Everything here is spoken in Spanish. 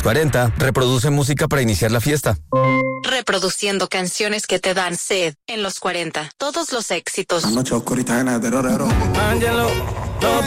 40, reproduce música para iniciar la fiesta. Reproduciendo canciones que te dan sed en los 40. Todos los éxitos. Angelo,